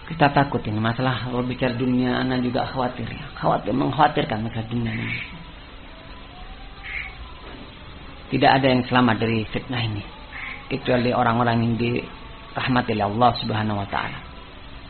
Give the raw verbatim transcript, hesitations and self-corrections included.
Kita takut ini masalah kalau bicara dunia, anak juga khawatir ya. Khawatir, mengkhawatirkan masalah dunia ini. Tidak ada yang selamat dari fitnah ini kecuali orang-orang yang dirahmati oleh Allah Subhanahu wa taala.